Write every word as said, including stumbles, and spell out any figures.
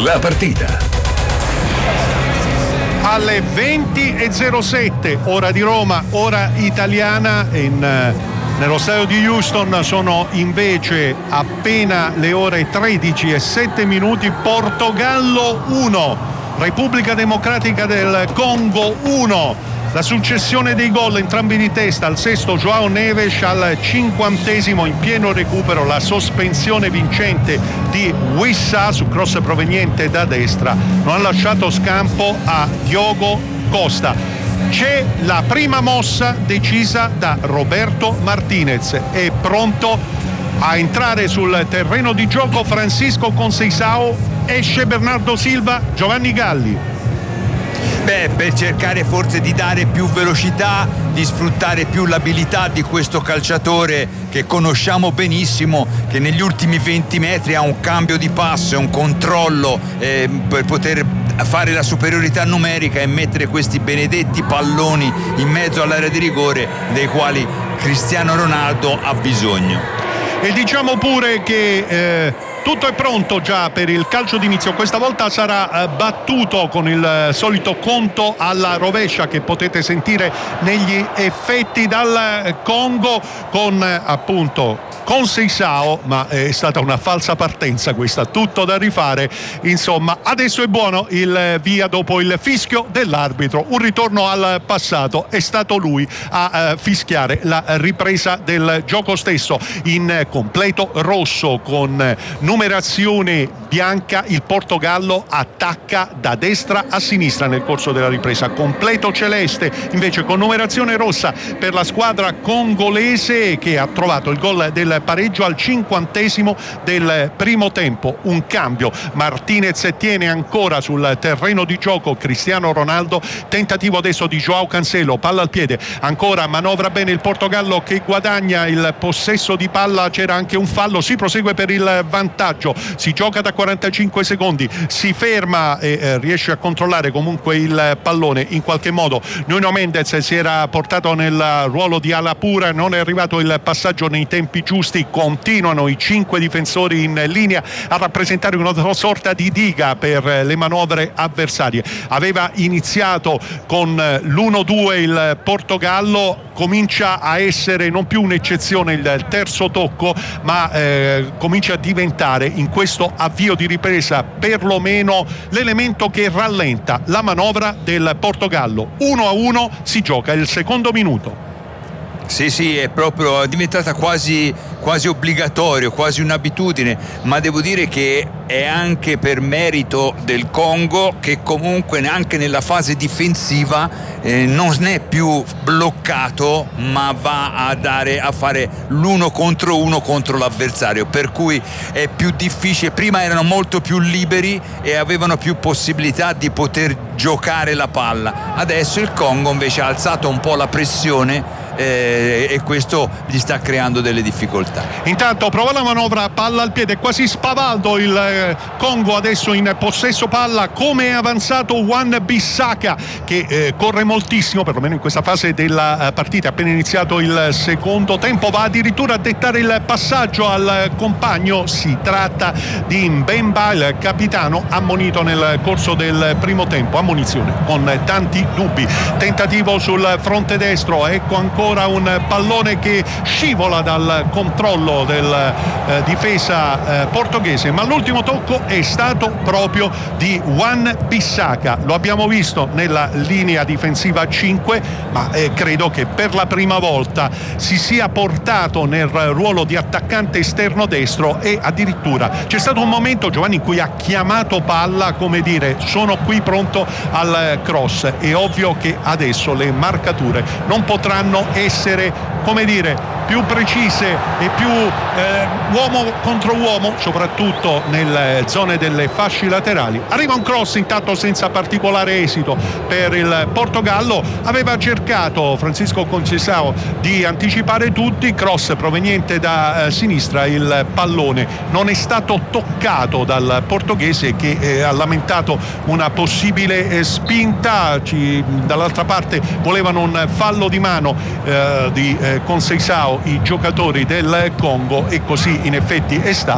La partita. Alle venti e zero sette, ora di Roma, ora italiana, in, nello stadio di Houston sono invece appena le ore tredici e sette minuti. Portogallo uno, Repubblica Democratica del Congo uno. La successione dei gol, entrambi di testa, al sesto João Neves, al cinquantesimo in pieno recupero la sospensione vincente di Wissa su cross proveniente da destra, non ha lasciato scampo a Diogo Costa. C'è la prima mossa decisa da Roberto Martinez, è pronto a entrare sul terreno di gioco Francisco Conceição, esce Bernardo Silva, Giovanni Galli. Beh, per cercare forse di dare più velocità, di sfruttare più l'abilità di questo calciatore che conosciamo benissimo, che negli ultimi venti metri ha un cambio di passo e un controllo eh, per poter fare la superiorità numerica e mettere questi benedetti palloni in mezzo all'area di rigore dei quali Cristiano Ronaldo ha bisogno. E diciamo pure che eh, tutto è pronto già per il calcio d'inizio. Questa volta sarà eh, battuto con il solito conto alla rovescia che potete sentire negli effetti dal Congo, con eh, appunto Conceição, ma è stata una falsa partenza questa, tutto da rifare. Insomma, adesso è buono il via dopo il fischio dell'arbitro, un ritorno al passato, è stato lui a eh, fischiare la ripresa del gioco stesso in completo rosso con numerazione bianca. Il Portogallo attacca da destra a sinistra nel corso della ripresa, completo celeste invece con numerazione rossa per la squadra congolese, che ha trovato il gol del pareggio al cinquantesimo del primo tempo. Un cambio, Martinez tiene ancora sul terreno di gioco Cristiano Ronaldo, tentativo adesso di João Cancelo, palla al piede, ancora manovra bene il Portogallo che guadagna il possesso di palla, c'era anche un fallo, si prosegue per il vantaggio, si gioca da quarantacinque secondi, si ferma e eh, riesce a controllare comunque il pallone in qualche modo. Nuno Mendes si era portato nel ruolo di ala pura, non è arrivato il passaggio nei tempi giusti, continuano i cinque difensori in linea a rappresentare una sorta di diga per le manovre avversarie. Aveva iniziato con l'uno due il Portogallo, comincia a essere non più un'eccezione il terzo tocco, ma eh, comincia a diventare in questo avvio di ripresa perlomeno l'elemento che rallenta la manovra del Portogallo. uno a uno si gioca il secondo minuto. Sì, sì, è proprio diventata quasi, quasi obbligatorio, quasi un'abitudine, ma devo dire che è anche per merito del Congo, che comunque neanche nella fase difensiva eh, non è più bloccato, ma va a dare a fare l'uno contro uno contro l'avversario, per cui è più difficile. Prima erano molto più liberi e avevano più possibilità di poter giocare la palla, adesso il Congo invece ha alzato un po' la pressione Eh, e questo gli sta creando delle difficoltà. Intanto prova la manovra, palla al piede, quasi spavaldo il eh, Congo adesso in possesso palla, come è avanzato Wan-Bissaka che eh, corre moltissimo, perlomeno in questa fase della eh, partita, appena iniziato il secondo tempo, va addirittura a dettare il passaggio al compagno. Si tratta di Mbemba, il capitano ammonito nel corso del primo tempo, ammonizione con tanti dubbi. Tentativo sul fronte destro, ecco ancora un pallone che scivola dal controllo del eh, difesa eh, portoghese, ma l'ultimo tocco è stato proprio di Wan-Bissaka. Lo abbiamo visto nella linea difensiva cinque, ma eh, credo che per la prima volta si sia portato nel ruolo di attaccante esterno destro, e addirittura c'è stato un momento, Giovanni, in cui ha chiamato palla, come dire sono qui pronto al cross. È ovvio che adesso le marcature non potranno essere, come dire, più precise e più eh, uomo contro uomo, soprattutto nelle zone delle fasce laterali. Arriva un cross intanto senza particolare esito per il Portogallo. Aveva cercato Francisco Conceição di anticipare tutti, cross proveniente da eh, sinistra, il pallone non è stato toccato dal portoghese, che eh, ha lamentato una possibile eh, spinta. Ci, dall'altra parte volevano un fallo di mano eh, di eh, Conceição i giocatori del Congo, e così in effetti è stato.